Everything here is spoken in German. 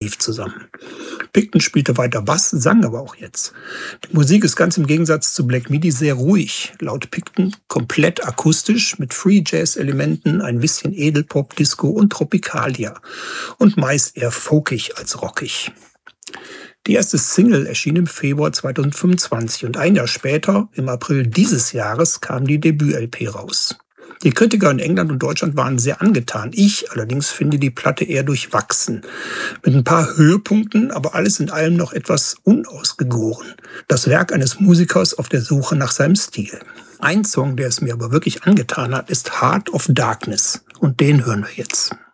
intensiv zusammen. Picton spielte weiter Bass, sang aber auch jetzt. Die Musik ist ganz im Gegensatz zu Black Midi sehr ruhig. Laut Picton komplett akustisch mit Free-Jazz-Elementen, ein bisschen Edelpop, Disco und Tropikalia. Und meist eher folkig als rockig. Die erste Single erschien im Februar 2025 und ein Jahr später, im April dieses Jahres, kam die Debüt-LP raus. Die Kritiker in England und Deutschland waren sehr angetan. Ich allerdings finde die Platte eher durchwachsen. Mit ein paar Höhepunkten, aber alles in allem noch etwas unausgegoren. Das Werk eines Musikers auf der Suche nach seinem Stil. Ein Song, der es mir aber wirklich angetan hat, ist Heart of Darkness. Und den hören wir jetzt.